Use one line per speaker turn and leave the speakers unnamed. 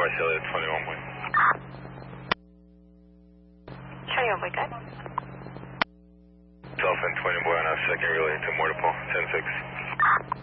Marcelia 21 Boy.
21 Boy, good.
Dolphin 20 Boy on a second relay to Mortipole 10-6.